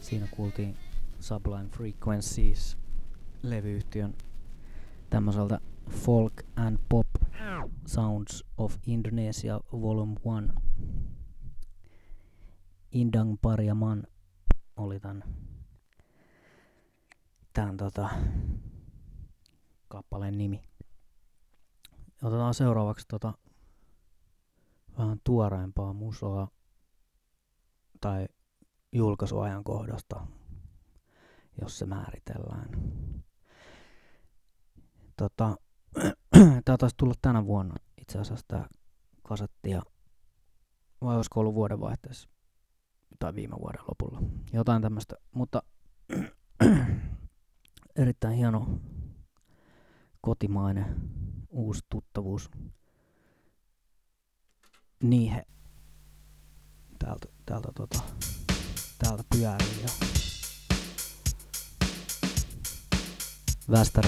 Siinä kuultiin Sublime Frequencies -levyyhtiön tämmöiseltä Folk and Pop Sounds of Indonesia Volume 1. Indang Pariaman oli tän kappaleen nimi. Otetaan seuraavaksi vähän tuoreempaa musaa tai julkaisuajankohdasta, jos se määritellään. Tää taisi tulla tänä vuonna itse asiassa tää kasetti, vai olisiko ollut vuodenvaihteessa tai viime vuoden lopulla. Jotain tämmöstä, mutta erittäin hieno kotimainen uusi tuttavuus. Niihe täältä pyörii jo. Västärä